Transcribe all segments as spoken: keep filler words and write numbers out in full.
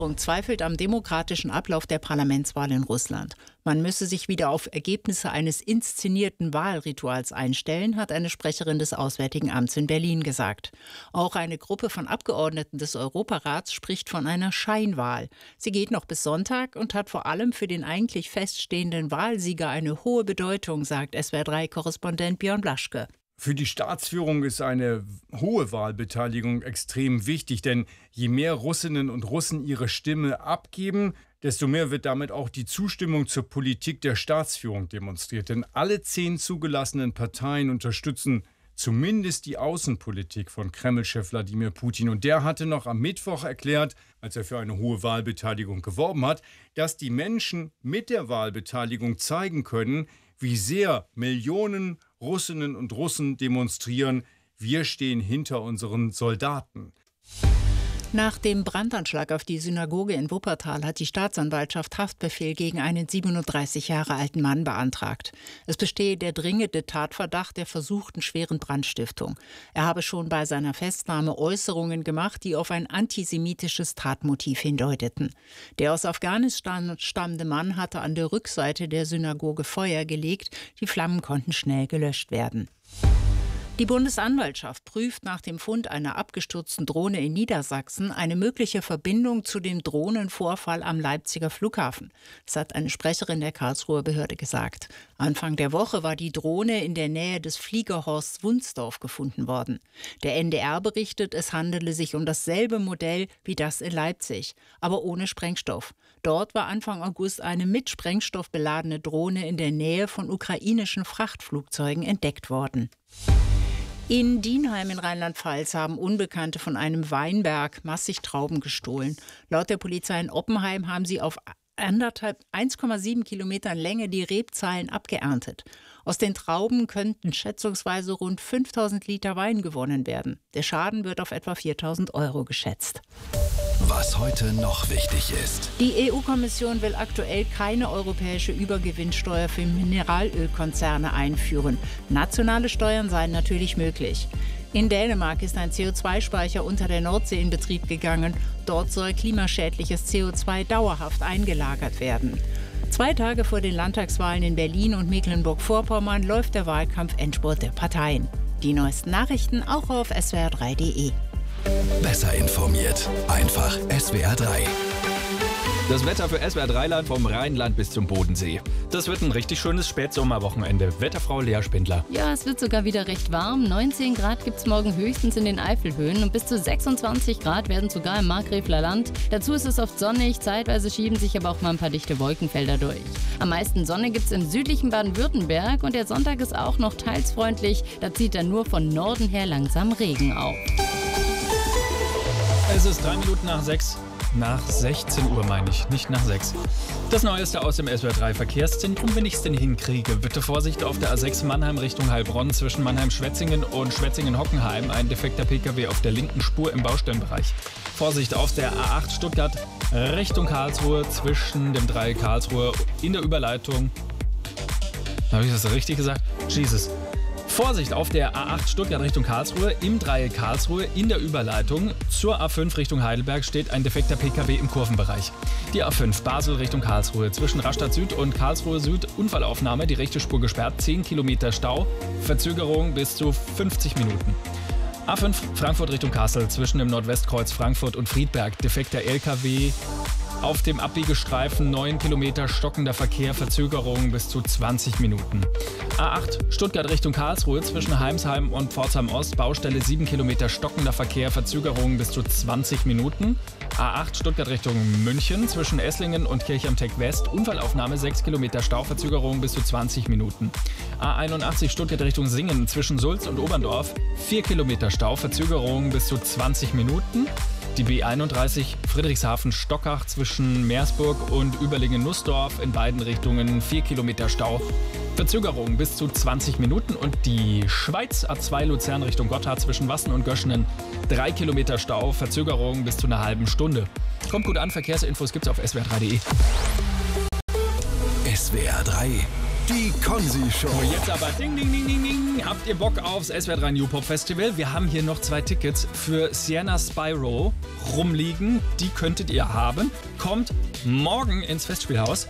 Die zweifelt am demokratischen Ablauf der Parlamentswahl in Russland. Man müsse sich wieder auf Ergebnisse eines inszenierten Wahlrituals einstellen, hat eine Sprecherin des Auswärtigen Amts in Berlin gesagt. Auch eine Gruppe von Abgeordneten des Europarats spricht von einer Scheinwahl. Sie geht noch bis Sonntag und hat vor allem für den eigentlich feststehenden Wahlsieger eine hohe Bedeutung, sagt S W R drei Korrespondent Björn Blaschke. Für die Staatsführung ist eine hohe Wahlbeteiligung extrem wichtig, denn je mehr Russinnen und Russen ihre Stimme abgeben, desto mehr wird damit auch die Zustimmung zur Politik der Staatsführung demonstriert. Denn alle zehn zugelassenen Parteien unterstützen zumindest die Außenpolitik von Kreml-Chef Wladimir Putin. Und der hatte noch am Mittwoch erklärt, als er für eine hohe Wahlbeteiligung geworben hat, dass die Menschen mit der Wahlbeteiligung zeigen können, wie sehr Millionen Russinnen und Russen demonstrieren, wir stehen hinter unseren Soldaten. Nach dem Brandanschlag auf die Synagoge in Wuppertal hat die Staatsanwaltschaft Haftbefehl gegen einen siebenunddreißig Jahre alten Mann beantragt. Es bestehe der dringende Tatverdacht der versuchten schweren Brandstiftung. Er habe schon bei seiner Festnahme Äußerungen gemacht, die auf ein antisemitisches Tatmotiv hindeuteten. Der aus Afghanistan stammende Mann hatte an der Rückseite der Synagoge Feuer gelegt. Die Flammen konnten schnell gelöscht werden. Die Bundesanwaltschaft prüft nach dem Fund einer abgestürzten Drohne in Niedersachsen eine mögliche Verbindung zu dem Drohnenvorfall am Leipziger Flughafen. Das hat eine Sprecherin der Karlsruher Behörde gesagt. Anfang der Woche war die Drohne in der Nähe des Fliegerhorsts Wunsdorf gefunden worden. Der N D R berichtet, es handele sich um dasselbe Modell wie das in Leipzig, aber ohne Sprengstoff. Dort war Anfang August eine mit Sprengstoff beladene Drohne in der Nähe von ukrainischen Frachtflugzeugen entdeckt worden. In Dienheim in Rheinland-Pfalz haben Unbekannte von einem Weinberg massig Trauben gestohlen. Laut der Polizei in Oppenheim haben sie auf eins Komma sieben Kilometern Länge die Rebzahlen abgeerntet. Aus den Trauben könnten schätzungsweise rund fünftausend Liter Wein gewonnen werden. Der Schaden wird auf etwa viertausend Euro geschätzt. Was heute noch wichtig ist. Die E U-Kommission will aktuell keine europäische Übergewinnsteuer für Mineralölkonzerne einführen. Nationale Steuern seien natürlich möglich. In Dänemark ist ein C O zwei Speicher unter der Nordsee in Betrieb gegangen. Dort soll klimaschädliches C O zwei dauerhaft eingelagert werden. Zwei Tage vor den Landtagswahlen in Berlin und Mecklenburg-Vorpommern läuft der Wahlkampf-Endspurt der Parteien. Die neuesten Nachrichten auch auf S W R drei Punkt de. Besser informiert. Einfach S W R drei. Das Wetter für S W R drei Land vom Rheinland bis zum Bodensee. Das wird ein richtig schönes Spätsommerwochenende. Wetterfrau Lea Spindler. Ja, es wird sogar wieder recht warm. neunzehn Grad gibt es morgen höchstens in den Eifelhöhen und bis zu sechsundzwanzig Grad werden sogar im Markgräfler Land. Dazu ist es oft sonnig, zeitweise schieben sich aber auch mal ein paar dichte Wolkenfelder durch. Am meisten Sonne gibt es im südlichen Baden-Württemberg und der Sonntag ist auch noch teils freundlich. Da zieht dann nur von Norden her langsam Regen auf. Es ist drei Minuten nach sechs. Nach sechzehn Uhr meine ich, nicht nach sechs. Das Neueste aus dem S W R drei Verkehrszentrum, wenn ich es denn hinkriege. Bitte Vorsicht auf der A sechs Mannheim Richtung Heilbronn zwischen Mannheim-Schwetzingen und Schwetzingen-Hockenheim. Ein defekter Pkw auf der linken Spur im Baustellenbereich. Vorsicht auf der A acht Stuttgart Richtung Karlsruhe zwischen dem Dreieck Karlsruhe in der Überleitung. Habe ich das richtig gesagt? Jesus. Vorsicht auf der A acht Stuttgart Richtung Karlsruhe, im Dreieck Karlsruhe in der Überleitung zur A fünf Richtung Heidelberg steht ein defekter Pkw im Kurvenbereich. Die A fünf Basel Richtung Karlsruhe zwischen Rastatt Süd und Karlsruhe Süd Unfallaufnahme, die rechte Spur gesperrt, zehn Kilometer Stau, Verzögerung bis zu fünfzig Minuten. A fünf Frankfurt Richtung Kassel zwischen dem Nordwestkreuz Frankfurt und Friedberg, defekter L K W auf dem Abbiegestreifen, neun Kilometer stockender Verkehr, Verzögerung bis zu zwanzig Minuten. A acht Stuttgart Richtung Karlsruhe zwischen Heimsheim und Pforzheim Ost, Baustelle sieben Kilometer stockender Verkehr, Verzögerung bis zu zwanzig Minuten. A acht Stuttgart Richtung München zwischen Esslingen und Kirch am Teck West, Unfallaufnahme sechs Kilometer Stau, Verzögerung bis zu zwanzig Minuten. A einundachtzig Stuttgart Richtung Singen zwischen Sulz und Oberndorf, vier Kilometer Stau, Verzögerung bis zu zwanzig Minuten. Die B einunddreißig Friedrichshafen-Stockach zwischen Meersburg und Überlingen-Nussdorf in beiden Richtungen vier Kilometer Stau, Verzögerung bis zu zwanzig Minuten. Und die Schweiz A zwei Luzern Richtung Gotthard zwischen Wassen und Göschenen drei Kilometer Stau, Verzögerung bis zu einer halben Stunde. Kommt gut an, Verkehrsinfos gibt's auf S W R drei Punkt de. S W R drei, die Konzi-Show. So, jetzt aber ding, ding, ding, ding, ding. Habt ihr Bock aufs S W R drei New Pop Festival? Wir haben hier noch zwei Tickets für Sienna Spyro rumliegen. Die könntet ihr haben. Kommt morgen ins Festspielhaus.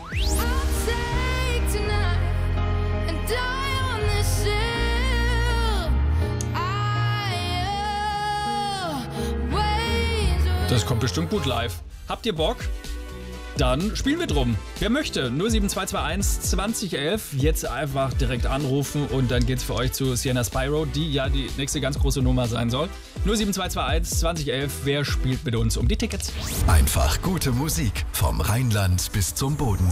Das kommt bestimmt gut live. Habt ihr Bock? Dann spielen wir drum. Wer möchte? null sieben zwei zwei eins zwanzig elf. Jetzt einfach direkt anrufen und dann geht's für euch zu Sienna Spyro, die ja die nächste ganz große Nummer sein soll. null sieben zwei zwei eins zwanzig elf. Wer spielt mit uns um die Tickets? Einfach gute Musik vom Rheinland bis zum Bodensee.